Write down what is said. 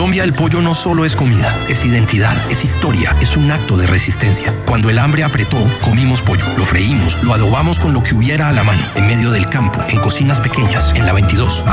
Colombia, el pollo no solo es comida, es identidad, es historia, es un acto de resistencia. Cuando el hambre apretó, comimos pollo, lo freímos, lo adobamos con lo que hubiera a la mano, en medio del campo, en cocinas pequeñas, en la 22.